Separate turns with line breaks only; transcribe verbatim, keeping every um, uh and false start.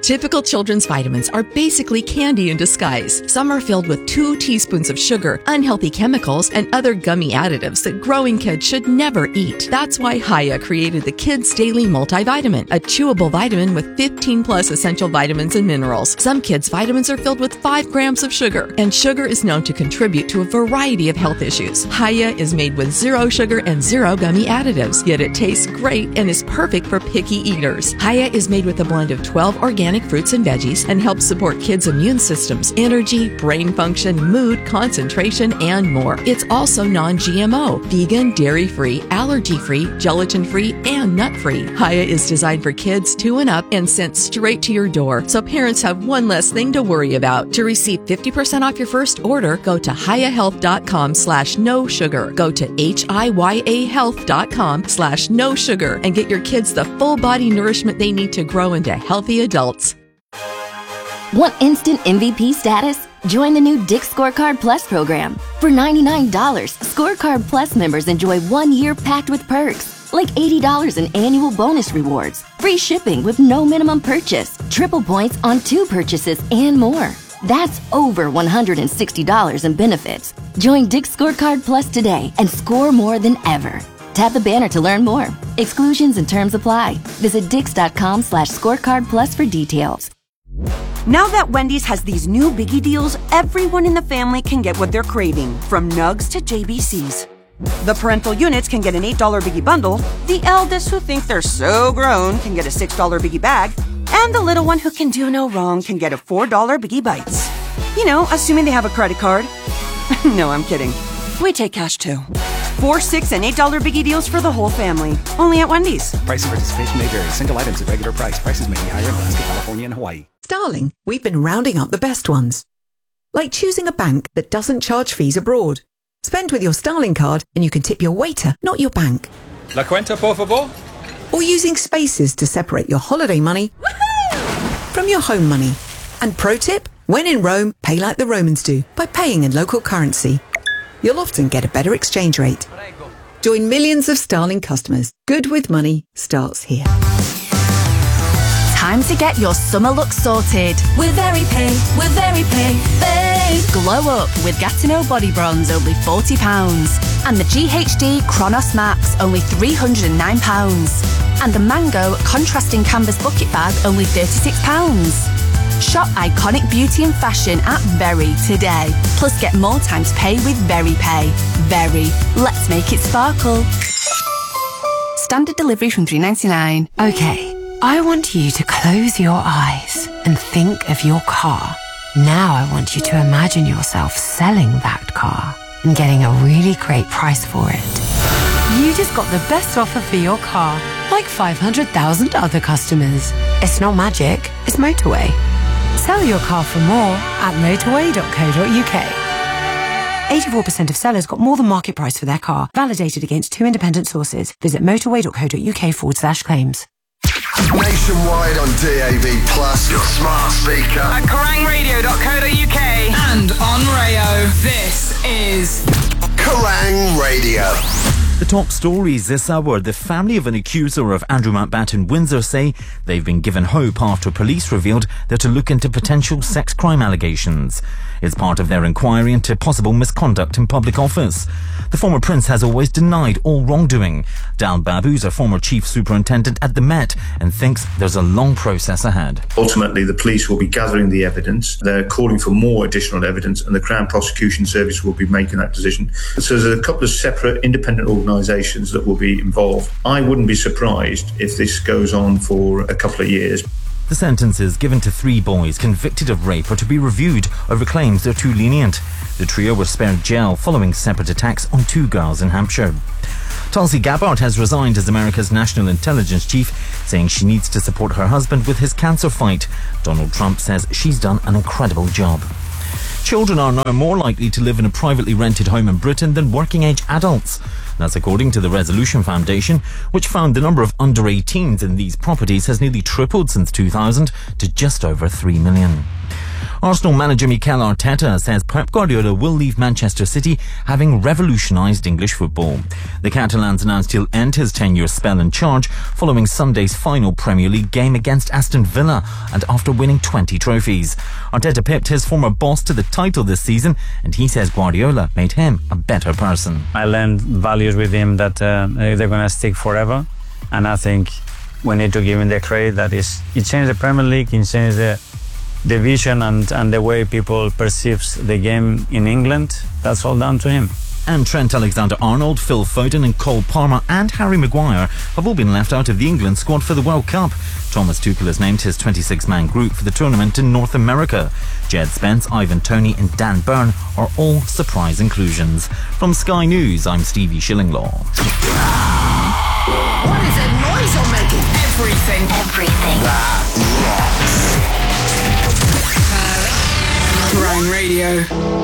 Typical children's vitamins are basically candy in disguise. Some are filled with two teaspoons of sugar, unhealthy chemicals, and other gummy additives that growing kids should never eat. That's why Hiya created the Kids Daily Multivitamin, a chewable vitamin with fifteen plus essential vitamins and minerals. Some kids' vitamins are filled with five grams of sugar, and sugar is known to contribute to a variety of health issues. Hiya is made with zero sugar and zero gummy additives, yet it tastes great and is perfect for picky eaters. Hiya is made with a blend of twelve organic fruits and veggies and helps support kids' immune systems, energy, brain function, mood, concentration, and more. It's also non-G M O, vegan, dairy-free, allergy-free, gelatin-free, and nut-free. Hiya is designed for kids two and up and sent straight to your door, so parents have one less thing to worry about. To receive fifty percent off your first order, go to hiyahealth.com slash no sugar. Go to H-I-Y-A health.com slash no sugar and get your kids the full body nourishment they need to grow into healthy adults.
Want instant M V P status? Join the new Dick's Scorecard Plus program. For ninety-nine dollars, Scorecard Plus members enjoy one year packed with perks, like eighty dollars in annual bonus rewards, free shipping with no minimum purchase, triple points on two purchases, and more. That's over one hundred sixty dollars in benefits. Join Dick's Scorecard Plus today and score more than ever. Tap the banner to learn more. Exclusions and terms apply. Visit dix.com slash scorecard plus for details.
Now that Wendy's has these new biggie deals, everyone in the family can get what they're craving, from nugs to J B Cs. The parental units can get an eight dollar biggie bundle, the eldest who think they're so grown can get a six dollar biggie bag, and the little one who can do no wrong can get a four dollar biggie bites. You know, assuming they have a credit card. No, I'm kidding. We take cash too. Four, six, and eight dollar biggie deals for the whole family. Only at Wendy's.
Price and participation may vary. Single items at regular price. Prices may be higher in Alaska, California, and Hawaii.
Starling, we've been rounding up the best ones. Like choosing a bank that doesn't charge fees abroad. Spend with your Starling card and you can tip your waiter, not your bank.
La cuenta, por favor?
Or using spaces to separate your holiday money from your home money. And pro tip, when in Rome, pay like the Romans do, by paying in local currency. You'll often get a better exchange rate. Join millions of Starling customers. Good with money starts here.
Time to get your summer look sorted. With VeryPay, with VeryPay, babe. Glow up with Gatineau Body Bronze, only forty pounds. And the G H D Chronos Max, only three hundred nine pounds. And the Mango Contrasting Canvas Bucket Bag, only thirty-six pounds. Shop iconic beauty and fashion at Very today. Plus get more time to pay with VeryPay. Very. Let's make it sparkle. Standard delivery from three ninety-nine.
Okay, I want you to close your eyes and think of your car. Now I want you to imagine yourself selling that car and getting a really great price for it. You just got the best offer for your car, like five hundred thousand other customers. It's not magic, it's Motorway. Sell your car for more at motorway dot co dot uk. eighty-four percent of sellers got more than market price for their car, validated against two independent sources. Visit motorway dot co dot uk forward slash claims.
Nationwide on D A B Plus, your smart speaker.
At kerrang radio dot co dot uk. And on Rayo, this is
Kerrang Radio.
The top stories this hour. The family of an accuser of Andrew Mountbatten Windsor say they've been given hope after police revealed they're to look into potential sex crime allegations. It's part of their inquiry into possible misconduct in public office. The former prince has always denied all wrongdoing. Dal Babu's a former chief superintendent at the Met and thinks there's a long process ahead.
Ultimately, the police will be gathering the evidence. They're calling for more additional evidence, and the Crown Prosecution Service will be making that decision. So there's a couple of separate independent organisations that will be involved. I wouldn't be surprised if this goes on for a couple of years.
The sentences given to three boys convicted of rape are to be reviewed over claims they're too lenient. The trio were spared jail following separate attacks on two girls in Hampshire. Tulsi Gabbard has resigned as America's national intelligence chief, saying she needs to support her husband with his cancer fight. Donald Trump says she's done an incredible job. Children are now more likely to live in a privately rented home in Britain than working-age adults. That's according to the Resolution Foundation, which found the number of under eighteens in these properties has nearly tripled since two thousand to just over three million. Arsenal manager Mikel Arteta says Pep Guardiola will leave Manchester City having revolutionised English football. The Catalans announced he'll end his ten-year spell in charge following Sunday's final Premier League game against Aston Villa and after winning twenty trophies. Arteta pipped his former boss to the title this season, and he says Guardiola made him a better person.
I learned values with him that uh, they're going to stick forever, and I think we need to give him the credit that is, he changed the Premier League, he changed the, the vision and, and the way people perceive the game in England. That's all down to him.
And Trent Alexander-Arnold, Phil Foden and Cole Palmer and Harry Maguire have all been left out of the England squad for the World Cup. Thomas Tuchel has named his twenty-six man group for the tournament in North America. Jed Spence, Ivan Toney and Dan Burn are all surprise inclusions. From Sky News, I'm Stevie Shillinglaw.
What is that noise you're making? Everything. Everything. That rocks. Grime Radio.